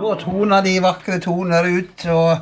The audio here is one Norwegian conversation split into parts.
Då tonar de vackre toner ut, och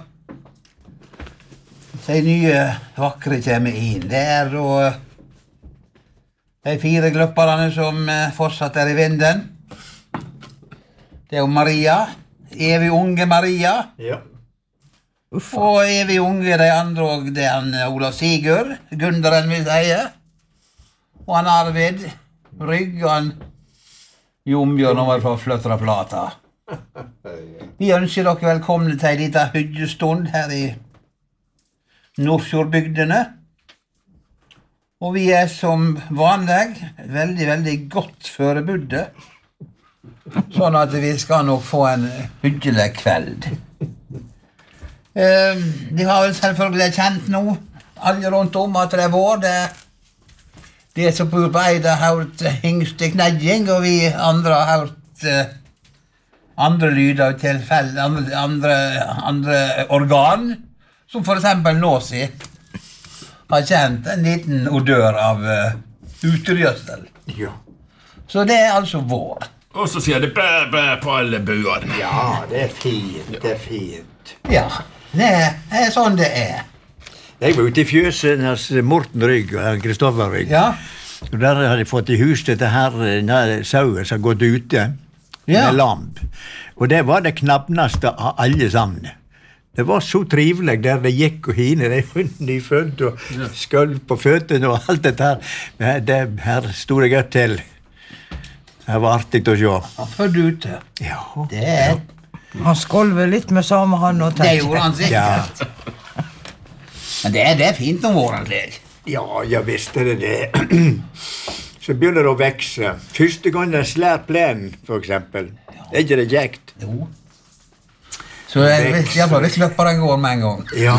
de nye vakre kommer inn. Det då de 4 gløpparene som fortsatt i vinden. Det jo Maria, evig unge Maria. Ja. Og evig unge de andre, og det han Olav Sigurd, Gunderen vil si. Og han Arvid, Rygg, og han Jombjørn over fra Fløtra Plata. Vi ønsker dere velkomne til en liten hyggestund her i Nordfjordbygdene. Og vi som vanlig veldig, veldig godt forebudde. Sånn at vi skal nok få en hyggelig kveld. De har vel selvfølgelig kjent nå, alle rundt om, at det vår. De som bor på Eide har hørt hingste knedjing, og vi andre har hørt andre lyder til andre organ, som for eksempel Nåsi har kjent en liten odør av utergjødsel. Ja. Så det altså vår. Og så sier det bæ på alle buene. Ja, det fint, det fint. Ja, det sånn det Jeg var ute i fjøsen hos Morten Rygg og Kristoffer Rygg. Ja. Og der hadde jeg fått i hus dette her sauer som har gått ute med lamp. Og det var det knappneste av alle sammen. Det var så trivelig der det gikk og hine, de hundene i født og skølv på føttene og alt dette her. Men det her stod jeg godt til. Det var artig å se. Han født ute. Ja. Det Han skolver litt med samme han og det gjorde han sikkert. Ja. Men det fint om våren, slik. Ja, jeg visste det. Så begynner det å vekse. Første gang den slær plenen, for eksempel. Er ikke det kjekt? Jo. Så jeg vet løpper den går med en gang. Ja.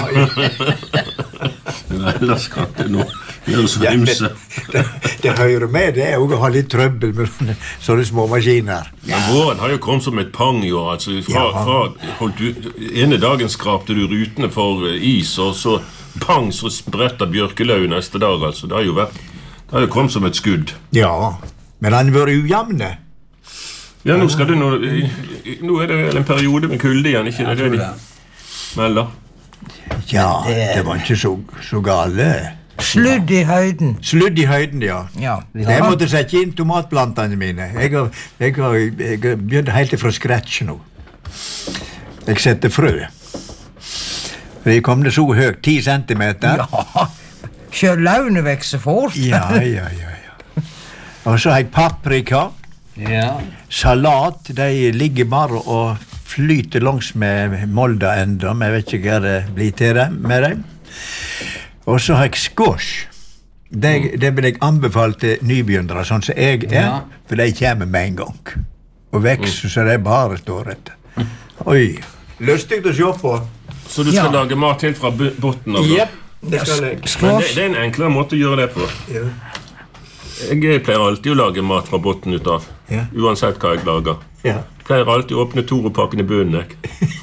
Ellers kan det nå gjøre så ymse. Det hører med det å ha litt trøbbel med sånne små maskiner. Men våren har jo kommet som et pang i år. Altså, ene dagen skrapte du rutene for is, og så pang, så spretter bjørkelau neste dag. Altså. Det har jo kommet som et skudd. Ja, men han var ujamne. Ja, nå er det vel en periode med kulde igjen, ikke det de melder? Ja, det var ikke så gale. Sludd i høyden. Sludd i høyden, ja. Ja. Jeg måtte sette inn tomatplantene mine. Jeg har begynt helt fra scratch nå. Jeg setter frø. Jeg kom det så høyt, 10 centimeter. Ja, selv laune vekser fort. Ja. Og så har jeg paprika. Ja. Salat, de ligger bare og flyter langs med Molda enda, men jeg vet ikke hva det blir til dem, med dem. Og så har jeg squash. Det vil jeg anbefale til nybegynnere, sånn som jeg for de kommer med en gang. Og vekster, så det bare står etter. Oi, lystig å se på. Så du skal lage mat helt fra botten av? Jep, det skal jeg. Men det en enklere måte å gjøre det på. Ja. Jeg pleier alltid å lage mat fra botten ut av, uansett hva jeg lager. Ja. Jeg pleier alltid å åpne Toro-pakken i bunnen, jeg.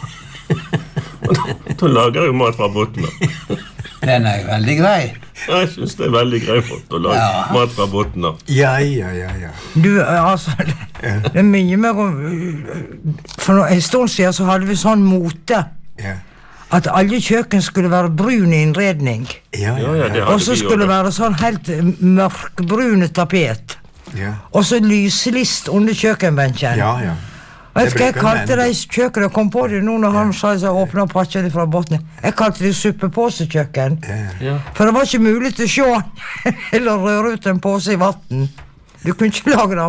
Da lager jeg jo mat fra botten av. Den jo veldig grei. Jeg synes det veldig grei å lage mat fra botten av. Ja. Du, altså, det mye mer for en stund siden så hadde vi sånn mote. Ja. At alle kjøkken skulle være brun i innredning. Ja. Og så skulle det være sånn helt mørkbrune tapet. Ja. Og så lyslist under kjøkkenbenken. Ja. Vet du hva jeg kalte det kjøkkenet? Jeg kom på det nå når han sa jeg åpnet pakken fra botten. Jeg kalte det suppepåsekjøkken. Ja. For det var ikke mulig til å se eller røre ut en påse i vatten. Du kunne ikke lage det